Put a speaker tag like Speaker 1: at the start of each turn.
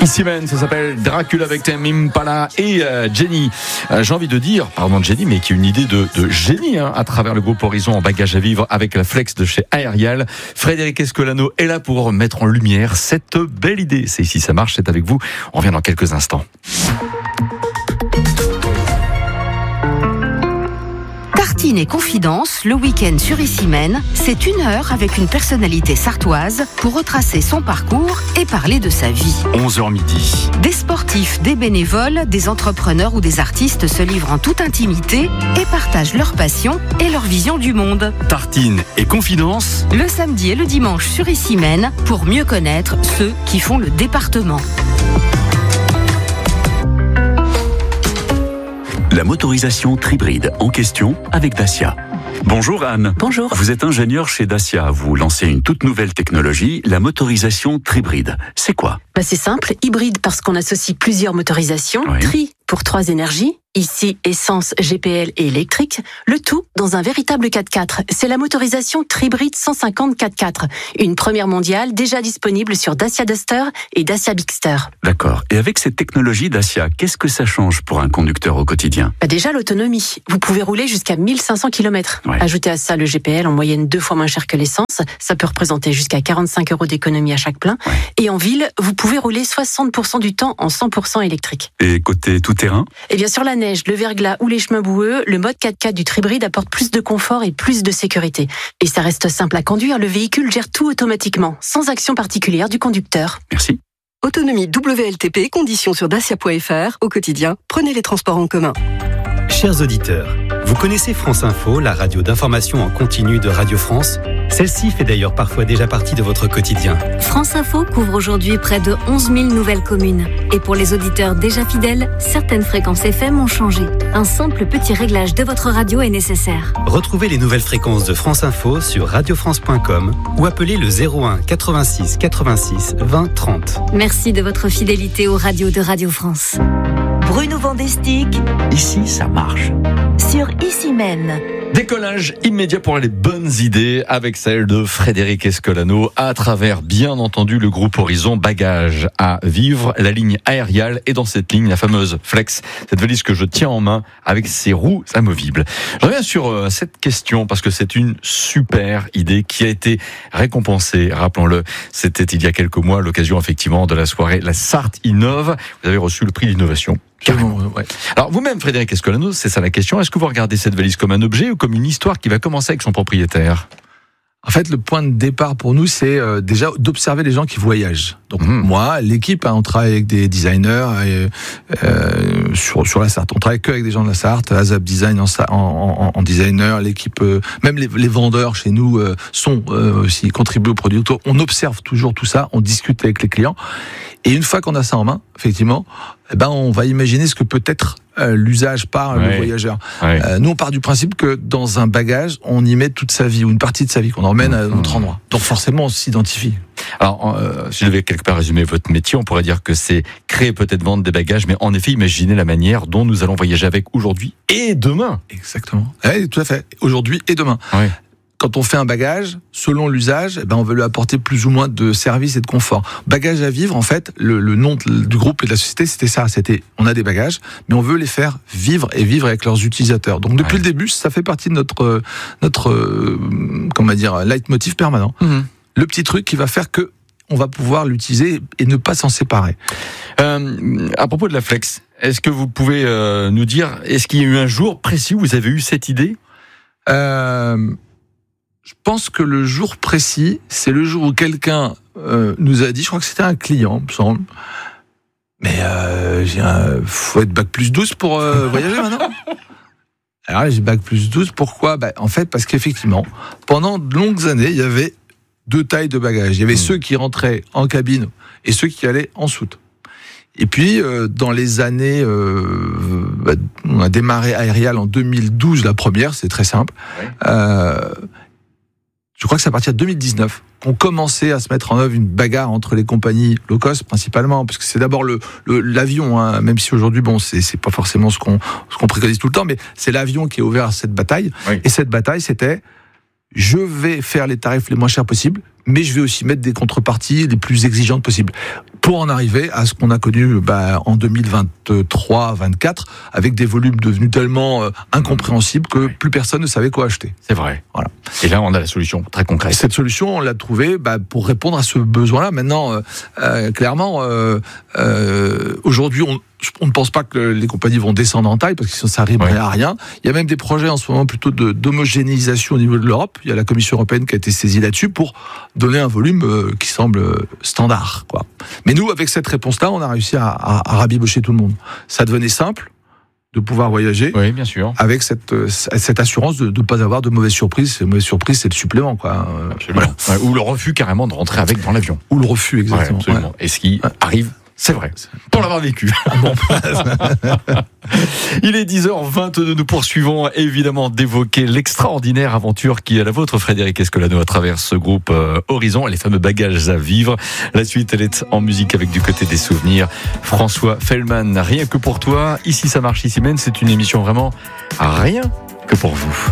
Speaker 1: Ici même, ça s'appelle Dracula avec Tame Impala et Jenny. J'ai envie de dire, pardon Jenny, mais qui est une idée de génie à travers le groupe Horizon en bagage à vivre avec la Flex de chez Aerial. Frédéric Escolano est là pour mettre en lumière cette belle idée. C'est ici, ça marche, c'est avec vous. On revient dans quelques instants.
Speaker 2: Tartine et Confidence, le week-end sur Issy-Mène, c'est 1 heure avec une personnalité sartoise pour retracer son parcours et parler de sa vie.
Speaker 1: 11h midi.
Speaker 2: Des sportifs, des bénévoles, des entrepreneurs ou des artistes se livrent en toute intimité et partagent leur passion et leur vision du monde.
Speaker 1: Tartine et Confidence.
Speaker 2: Le samedi et le dimanche sur Issy-Mène pour mieux connaître ceux qui font le département.
Speaker 3: La motorisation Tribride en question avec Dacia. Bonjour Anne.
Speaker 4: Bonjour.
Speaker 3: Vous êtes ingénieure chez Dacia. Vous lancez une toute nouvelle technologie, la motorisation Tribride. C'est quoi ?
Speaker 4: C'est simple, hybride parce qu'on associe plusieurs motorisations,
Speaker 3: Oui.
Speaker 4: Tri pour 3 énergies, ici essence, GPL et électrique, le tout dans un véritable 4x4. C'est la motorisation Tribride 150 4x4, une première mondiale déjà disponible sur Dacia Duster et Dacia Bigster.
Speaker 3: D'accord. Et avec cette technologie Dacia, qu'est-ce que ça change pour un conducteur au quotidien ?
Speaker 4: Déjà l'autonomie, vous pouvez rouler jusqu'à 1500 km.
Speaker 3: Ouais.
Speaker 4: Ajoutez à ça le GPL en moyenne 2 fois moins cher que l'essence, ça peut représenter jusqu'à 45 € d'économie à chaque plein.
Speaker 3: Ouais.
Speaker 4: Et en ville, vous pouvez rouler 60% du temps en 100% électrique.
Speaker 3: Et côté tout-terrain ?
Speaker 4: Et bien sur la neige, le verglas ou les chemins boueux, le mode 4x4 du Tribride apporte plus de confort et plus de sécurité. Et ça reste simple à conduire, le véhicule gère tout automatiquement, sans action particulière du conducteur.
Speaker 3: Merci.
Speaker 5: Autonomie WLTP, conditions sur dacia.fr. Au quotidien, prenez les transports en commun.
Speaker 6: Chers auditeurs, vous connaissez France Info, la radio d'information en continu de Radio France ? Celle-ci fait d'ailleurs parfois déjà partie de votre quotidien.
Speaker 7: France Info couvre aujourd'hui près de 11 000 nouvelles communes. Et pour les auditeurs déjà fidèles, certaines fréquences FM ont changé. Un simple petit réglage de votre radio est nécessaire.
Speaker 6: Retrouvez les nouvelles fréquences de France Info sur radiofrance.com ou appelez le 01 86 86 20 30.
Speaker 7: Merci de votre fidélité aux radios de Radio France.
Speaker 8: Bruno Vandestick
Speaker 3: Ici, ça marche.
Speaker 8: sur Issy-Mène.
Speaker 1: Décollage immédiat pour les bonnes idées avec celle de Frédéric Escolano à travers, bien entendu, le groupe Horizon Bagage à vivre, la ligne Aerial et dans cette ligne, la fameuse Flex, cette valise que je tiens en main avec ses roues amovibles. Je reviens sur cette question parce que c'est une super idée qui a été récompensée, rappelons-le. C'était il y a quelques mois l'occasion effectivement de la soirée La Sarthe Innove. Vous avez reçu le prix d'innovation. Carrément, ouais. Alors vous-même, Frédéric Escolano, c'est ça la question. Est-ce que vous regardez cette valise comme un objet ou comme une histoire qui va commencer avec son propriétaire ?
Speaker 9: En fait, le point de départ pour nous, c'est déjà d'observer les gens qui voyagent. Donc moi, l'équipe, on travaille avec des designers sur la Sarthe. On travaille que avec des gens de la Sarthe. Azap Design en designer. L'équipe, même les vendeurs chez nous sont aussi contribuent au produit. On observe toujours tout ça. On discute avec les clients. Et une fois qu'on a ça en main, effectivement, on va imaginer ce que peut être l'usage par le voyageur. Ouais. Nous, on part du principe que dans un bagage, on y met toute sa vie ou une partie de sa vie qu'on emmène à notre endroit. Donc forcément, on s'identifie.
Speaker 1: Alors, si je devais quelque part résumer votre métier, on pourrait dire que c'est créer, peut-être vendre des bagages, mais en effet, imaginer la manière dont nous allons voyager avec aujourd'hui et demain.
Speaker 9: Exactement. Oui, tout à fait. Aujourd'hui et demain. Ouais. Quand on fait un bagage, selon l'usage, on veut lui apporter plus ou moins de service et de confort. Bagage à vivre, en fait, le nom du groupe et de la société, c'était ça. C'était, on a des bagages, mais on veut les faire vivre et vivre avec leurs utilisateurs. Donc depuis le début, ça fait partie de notre comment dire, leitmotiv permanent. Le petit truc qui va faire que on va pouvoir l'utiliser et ne pas s'en séparer.
Speaker 1: À propos de la Flex, est-ce que vous pouvez nous dire, est-ce qu'il y a eu un jour précis où vous avez eu cette idée ?
Speaker 9: Je pense que le jour précis, c'est le jour où quelqu'un nous a dit, je crois que c'était un client, me semble, mais faut être bac plus 12 pour voyager maintenant. Alors là, j'ai bac plus 12, pourquoi ? En fait, parce qu'effectivement, pendant de longues années, il y avait 2 tailles de bagages. Il y avait ceux qui rentraient en cabine et ceux qui allaient en soute. Et puis, dans les années, on a démarré Aerial en 2012, la première, c'est très simple. Je crois que c'est à partir de 2019 qu'on commençait à se mettre en œuvre une bagarre entre les compagnies low cost principalement, parce que c'est d'abord l'avion, même si aujourd'hui c'est pas forcément ce qu'on préconise tout le temps, mais c'est l'avion qui est ouvert à cette bataille. Et cette bataille, c'était je vais faire les tarifs les moins chers possibles, mais je vais aussi mettre des contreparties les plus exigeantes possibles pour en arriver à ce qu'on a connu en 2023-24 avec des volumes devenus tellement incompréhensibles que plus personne ne savait quoi acheter.
Speaker 1: C'est vrai.
Speaker 9: Voilà.
Speaker 1: Et là, on a la solution très concrète.
Speaker 9: Cette solution, on l'a trouvée pour répondre à ce besoin-là. Maintenant, clairement, aujourd'hui, on ne pense pas que les compagnies vont descendre en taille parce que ça n'arriverait à rien. Il y a même des projets en ce moment plutôt d'homogénéisation au niveau de l'Europe. Il y a la Commission européenne qui a été saisie là-dessus pour donner un volume qui semble standard, quoi. Mais nous, avec cette réponse-là, on a réussi à rabibocher tout le monde. Ça devenait simple de pouvoir voyager.
Speaker 1: Oui, bien sûr.
Speaker 9: Avec cette assurance de ne pas avoir de mauvaises surprises. Les mauvaises surprises, c'est le supplément, quoi.
Speaker 1: Absolument. Voilà. Ou le refus carrément de rentrer avec dans l'avion.
Speaker 9: Ou le refus, exactement.
Speaker 1: Ouais, absolument. Et ce qui arrive. C'est vrai, pour l'avoir vécu. Il est 10h22, nous poursuivons évidemment d'évoquer l'extraordinaire aventure qui est la vôtre, Frédéric Escolano, à travers ce groupe Horizon, les fameux bagages à vivre. La suite, elle est en musique avec du côté des souvenirs. François Fellman, rien que pour toi. Ici, ça marche, ici mène. C'est une émission vraiment rien que pour vous.